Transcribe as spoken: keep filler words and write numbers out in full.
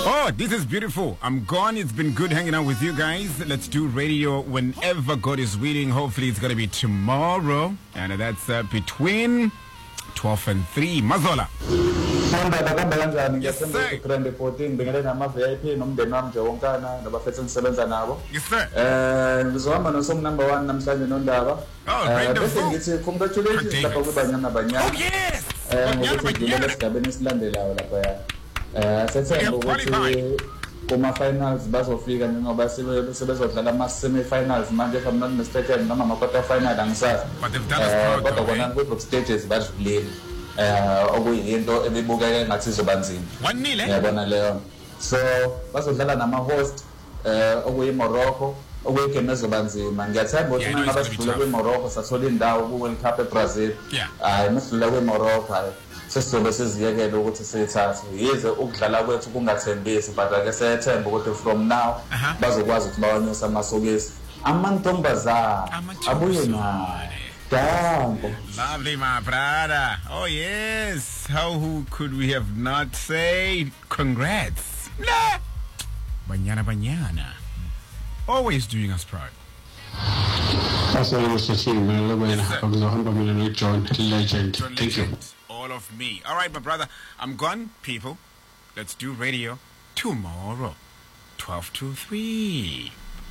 Oh, this is beautiful. I'm gone. It's been good hanging out with you guys. Let's do radio whenever God is willing. Hopefully it's going to be tomorrow. And that's uh, between twelve and three. Mazola. Yes, sir. Yes, sir. Uh, number one, oh, uh, uh, congratulations. Oh, yes. Uh, Kuma finals bazofika ngoba sebezodlala ama semi finals manje if I'm not mistaken noma ama quarter final angisazi but they've done us proud kodwa bona ku stages badlulile eh okuyinto ebibukeka ngathi izobanzima one nil yabona leyo so bazodlala nama host eh okuyi Morocco okuyigame ezobanzima ngiyathemba ukuthi noma basidlula kwi Morocco sathola indawo ku World Cup eBrazil hayi masidlula kwi Morocco hayi sesizobe siziyekela ukuthi sithathe yize ukudlala kwethu kungathembisi but ake sethemba ukuthi from now bazokwazi ukuthi bawanyusa amasokisi amantombazana abuye nayo dambo. Lovely, my brother. Oh yes, how who could we have not said congrats? Nah. Banyana banyana, always doing us proud. John Legend. Thank you. All of me. All right, my brother. I'm gone, people. Let's do radio tomorrow. twelve to three.